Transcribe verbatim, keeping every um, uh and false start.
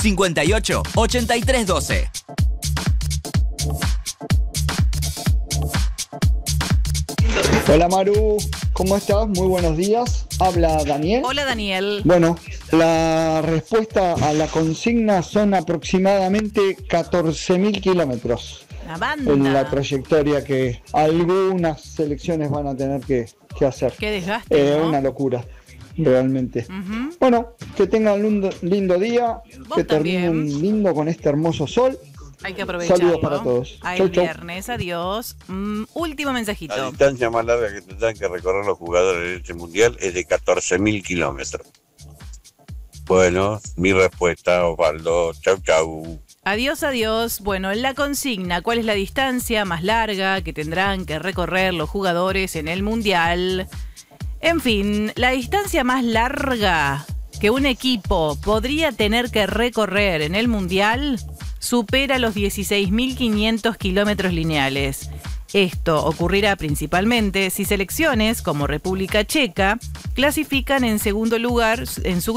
cincuenta y ocho, ochenta y tres doce. Hola Maru, ¿cómo estás? Muy buenos días. Habla Daniel. Hola Daniel. Bueno, la respuesta a la consigna son aproximadamente catorce mil kilómetros. La banda. En la trayectoria que algunas selecciones van a tener que, que hacer. Qué desgaste, Es ¿no? una locura, realmente. Uh-huh. Bueno, que tengan un lindo, lindo día, Vos que terminen también. lindo con este hermoso sol. Hay que aprovecharlo. Saludos para todos. Hay Chau, chau. viernes, adiós. Mm, último La mensajito. distancia más larga que tendrán que recorrer los jugadores en este mundial es de catorce mil kilómetros. Bueno, mi respuesta, Osvaldo. Chau, chau. Adiós, adiós. Bueno, en la consigna, ¿cuál es la distancia más larga que tendrán que recorrer los jugadores en el mundial? En fin, la distancia más larga que un equipo podría tener que recorrer en el mundial supera los dieciséis mil quinientos kilómetros lineales. Esto ocurrirá principalmente si selecciones como República Checa clasifican en segundo lugar en su